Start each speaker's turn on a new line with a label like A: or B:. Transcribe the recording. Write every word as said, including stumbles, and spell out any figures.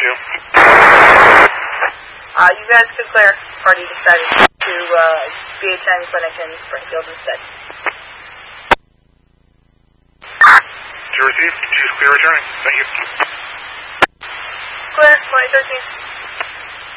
A: you.
B: Uh, you guys could clear. Party decided to uh, B H N clinic in Springfield instead.
A: Did you receive? Did you clear returning? Thank you.
B: Clear, twenty thirteen.